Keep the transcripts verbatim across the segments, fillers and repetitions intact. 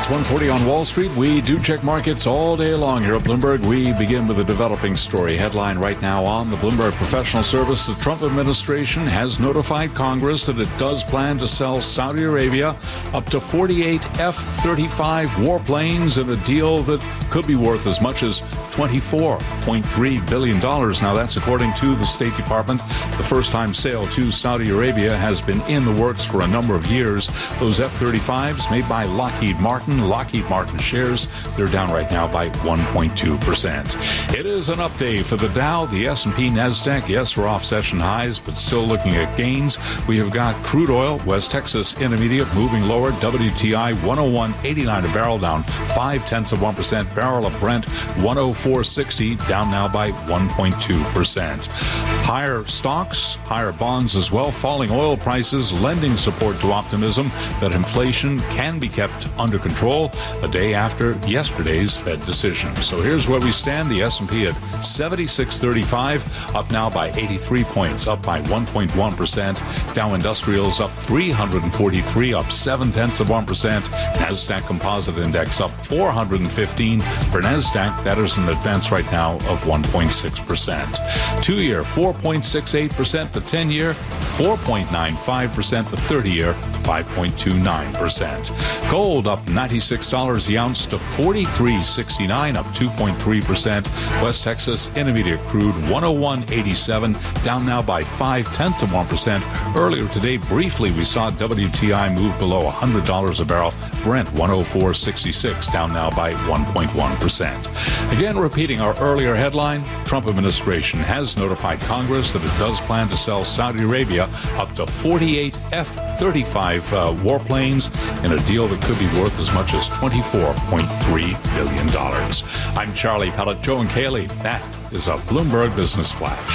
It's one forty on Wall Street. We do check markets all day long here at Bloomberg. We begin with a developing story. Headline right now on the Bloomberg Professional Service. The Trump administration has notified Congress that it does plan to sell Saudi Arabia up to forty-eight F thirty-five warplanes in a deal that could be worth as much as twenty-four point three billion dollars. Now, that's according to the State Department. The first-time sale to Saudi Arabia has been in the works for a number of years. Those F thirty-fives made by Lockheed Martin. Lockheed Martin shares, they're down right now by one point two percent. It is an up day for the Dow, the S and P, NASDAQ. Yes, we're off session highs, but still looking at gains. We have got crude oil, West Texas Intermediate, moving lower. W T I one oh one eighty-nine a barrel, down five tenths of one percent. Barrel of Brent one oh four sixty, down now by one point two percent. Higher stocks, higher bonds as well. Falling oil prices lending support to optimism that inflation can be kept under control a day after yesterday's Fed decision. So here's where we stand. The S and P at seventy-six thirty-five, up now by eighty-three points, up by one point one percent. Dow Industrials up three hundred forty-three, up seven tenths of one percent. NASDAQ Composite Index up four hundred fifteen. For NASDAQ, that is an advance right now of one point six percent. Two-year, four point six eight percent. The ten-year, four point nine five percent. The thirty-year, five point two nine percent. Gold up ninety-six dollars the ounce to forty-three sixty-nine, up two point three percent. West Texas Intermediate crude one oh one eighty-seven, down now by five tenths of one percent. Earlier today, briefly, we saw W T I move below one hundred dollars a barrel. Brent one oh four sixty-six, down now by one point one percent. Again, repeating our earlier headline, Trump administration has notified Congress that it does plan to sell Saudi Arabia up to forty-eight F thirty-five uh, warplanes in a deal that could be worth as much as twenty-four point three billion dollars. I'm Charlie Pellet, Joe and Kaylee. That is a Bloomberg Business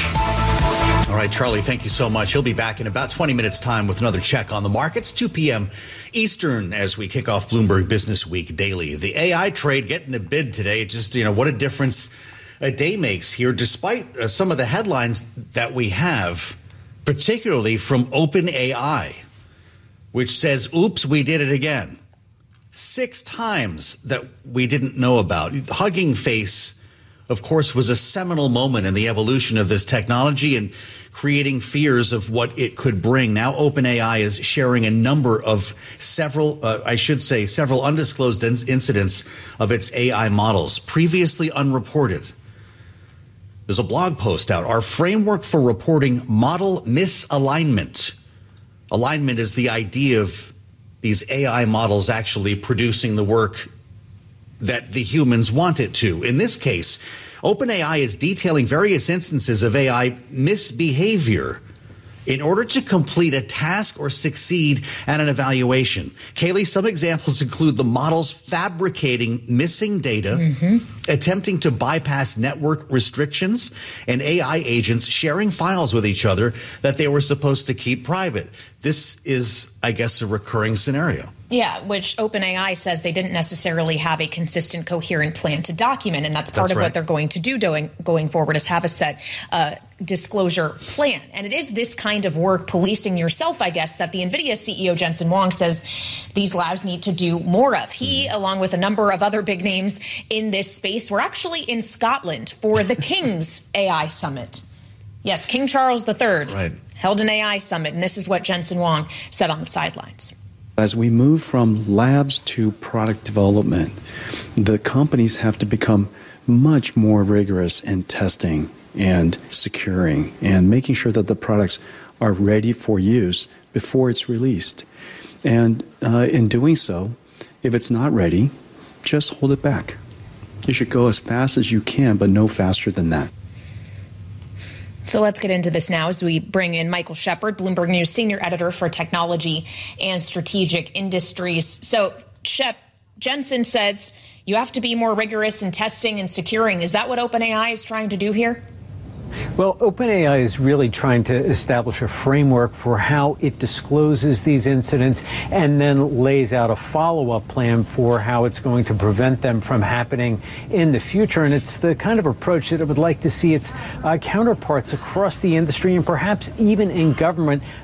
Flash. All right, Charlie, thank you so much. He'll be back in about twenty minutes' time with another check on the markets, two p.m. Eastern, as we kick off Bloomberg Business Week Daily. The A I trade getting a bid today. Just, you know, what a difference a day makes here, despite uh, some of the headlines that we have, particularly from OpenAI, which says, oops, we did it again. Six times that we didn't know about. Hugging Face, of course, was a seminal moment in the evolution of this technology and creating fears of what it could bring. Now OpenAI is sharing a number of several, uh, I should say, several undisclosed in- incidents of its A I models, previously unreported. There's a blog post out, Our Framework for Reporting Model Misalignment. Alignment is the idea of these A I models actually producing the work that the humans want it to. In this case, OpenAI is detailing various instances of A I misbehavior in order to complete a task or succeed at an evaluation. Kaylee, some examples include the models fabricating missing data, mm-hmm. attempting to bypass network restrictions, and A I agents sharing files with each other that they were supposed to keep private. This is, I guess, a recurring scenario. Yeah, which OpenAI says they didn't necessarily have a consistent, coherent plan to document, and that's part that's of right. what they're going to do doing, going forward is have a set uh, disclosure plan. And it is this kind of work, policing yourself, I guess, that the NVIDIA C E O Jensen Huang says these labs need to do more of. He, mm. along with a number of other big names in this space, were actually in Scotland for the King's A I Summit. Yes, King Charles the Third right. held an A I summit, and this is what Jensen Huang said on the sidelines. As we move from labs to product development, the companies have to become much more rigorous in testing and securing and making sure that the products are ready for use before it's released. And uh, in doing so, if it's not ready, just hold it back. You should go as fast as you can, but no faster than that. So let's get into this now as we bring in Michael Shepard, Bloomberg News senior editor for technology and strategic industries. So, Shep, Jensen says you have to be more rigorous in testing and securing. Is that what OpenAI is trying to do here? Well, OpenAI is really trying to establish a framework for how it discloses these incidents and then lays out a follow-up plan for how it's going to prevent them from happening in the future. And it's the kind of approach that I would like to see its uh, counterparts across the industry and perhaps even in government